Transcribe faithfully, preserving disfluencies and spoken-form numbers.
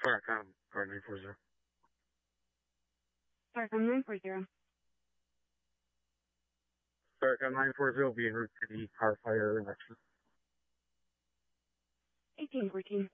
Farcom, car nine four zero. Farcom nine four zero. Farcom nine four zero, be en route to the car fire in Lexus. eighteen fourteen.